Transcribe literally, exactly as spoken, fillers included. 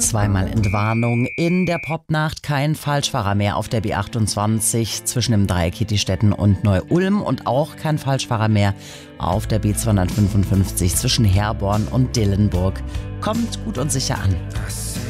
Zweimal Entwarnung in der Popnacht. Kein Falschfahrer mehr auf der B achtundzwanzig zwischen dem Dreieck Kittistetten und Neu-Ulm und auch kein Falschfahrer mehr auf der B zweihundertfünfundfünfzig zwischen Herborn und Dillenburg. Kommt gut und sicher an.